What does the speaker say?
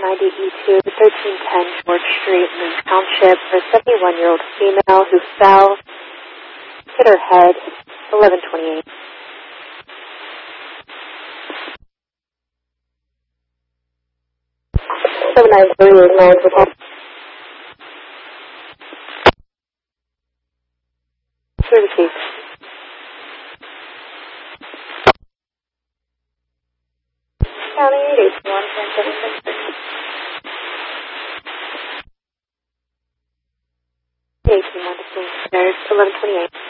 90E2, 1310 George Street, Moon Township, for a 71-year-old female who fell, hit her head, 1128. Seven nine three is now with all. Services. County 881.763. 18 between stairs, 1128.